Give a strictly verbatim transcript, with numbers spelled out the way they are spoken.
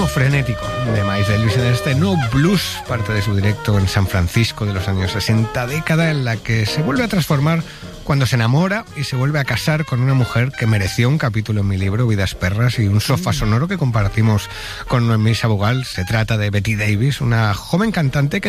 ritmo frenético de Miles Davis en este No Blues, parte de su directo en San Francisco de los años sesenta, década en la que se vuelve a transformar cuando se enamora y se vuelve a casar con una mujer que mereció un capítulo en mi libro Vidas Perras y un sofá sonoro que compartimos con Noemí Sabugal. Se trata de Betty Davis, una joven cantante que